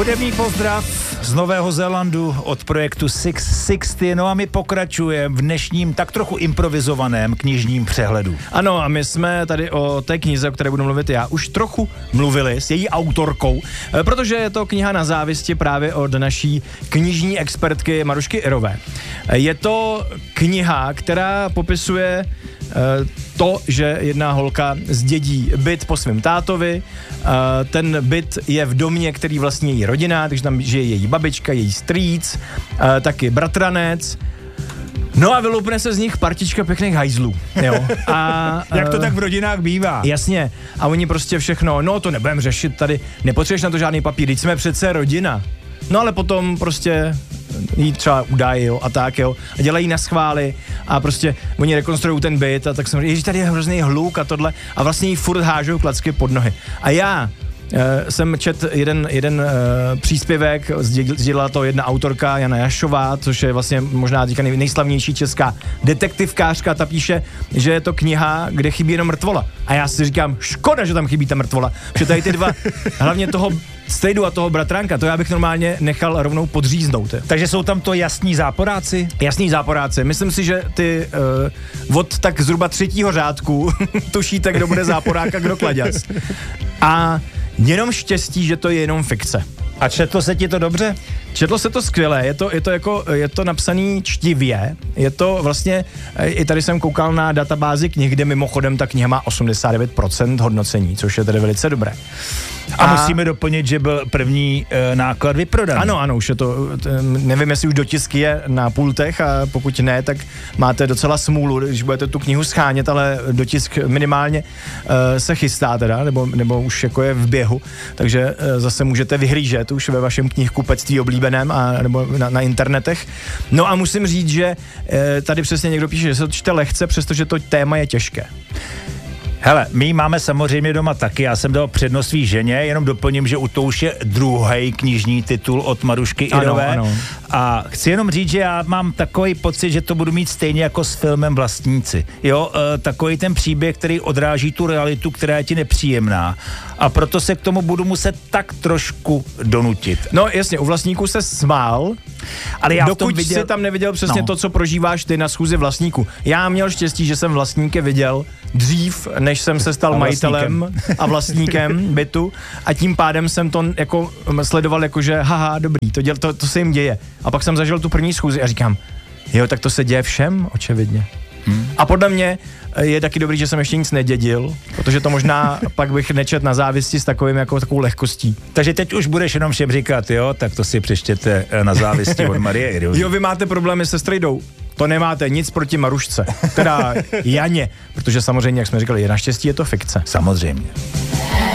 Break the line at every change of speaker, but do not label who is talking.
Hudební pozdrav z Nového Zélandu od projektu 660, no a my pokračujeme v dnešním tak trochu improvizovaném knižním přehledu.
Ano, a my jsme tady o té knize, o které budu mluvit já, už trochu mluvili s její autorkou, protože je to kniha Na závisti právě od naší knižní expertky Marušky Irové. Je to kniha, která popisuje to, že jedna holka zdědí byt po svém tátovi. Ten byt je v domě, který vlastní její rodina, takže tam žije její babička, její strýc, taky bratranec. No a vyloupne se z nich partička pěkných hajzlů, jo. A
jak to tak v rodinách bývá.
Jasně. A oni prostě všechno, no to nebudeme řešit tady, nepotřebuješ na to žádný papír, teď jsme přece rodina. No ale potom prostě jí třeba udají, jo, a tak, jo, a dělají na schvály a prostě oni rekonstruují ten byt a tak jsem říkal, tady je hrozný hluk a tohle a vlastně jí furt hážou klacky pod nohy. A já jsem čet jeden příspěvek, sdělila to jedna autorka, Jana Jašová, což je vlastně možná teďka nejslavnější česká detektivkářka, ta píše, že je to kniha, kde chybí jenom mrtvola. A já si říkám, škoda, že tam chybí ta mrtvola, že tady ty dva, hlavně toho Strejdu a toho bratránka, to já bych normálně nechal rovnou podříznout.
Takže jsou tam to jasní záporáci?
Jasní záporáci. Myslím si, že ty od tak zhruba 3. řádku tušíte, kdo bude záporák a kdo kladěz. A jenom štěstí, že to je jenom fikce.
A četlo se ti to dobře?
Četlo se to skvěle, je to napsaný čtivě, je to vlastně, i tady jsem koukal na databázi knih, kde mimochodem ta kniha má 89% hodnocení, což je tedy velice dobré.
A musíme doplnit, že byl první náklad vyprodaný.
Ano, už je to, nevím, jestli už dotisk je na pultech a pokud ne, tak máte docela smůlu, když budete tu knihu schánět, ale dotisk minimálně se chystá teda, nebo už jako je v běhu, takže zase můžete vyhlížet už ve vašem knihkupectví oblíbeném a nebo na internetech. No a musím říct, že tady přesně někdo píše, že se to čte lehce, přestože to téma je těžké.
Hele, my máme samozřejmě doma taky, já jsem dal přednost svý ženě, jenom doplním, že u to už je druhý knižní titul od Marušky Irové. Ano. A chci jenom říct, že já mám takový pocit, že to budu mít stejně jako s filmem Vlastníci. Jo, takový ten příběh, který odráží tu realitu, která je ti nepříjemná. A proto se k tomu budu muset tak trošku donutit.
No jasně, u Vlastníků se smál, ale já dokud jsi tam neviděl přesně to, co prožíváš ty na schůzi Vlastníků. Já měl štěstí, že jsem Vlastníky viděl dřív, než jsem se stal majitelem a vlastníkem bytu a tím pádem jsem to jako sledoval jako, že haha, dobrý, to se jim děje. A pak jsem zažil tu první schůzi a říkám, jo, tak to se děje všem, očividně. A podle mě je taky dobrý, že jsem ještě nic nedědil, protože to možná pak bych nečet Na závisti s takovou lehkostí.
Takže teď už budeš jenom všem říkat, jo, tak to si přečtěte Na závisti od Marie Irové.
Jo, vy máte problémy se Strejdou. To nemáte nic proti Marušce, teda Janě, protože samozřejmě, jak jsme říkali, naštěstí je to fikce.
Samozřejmě.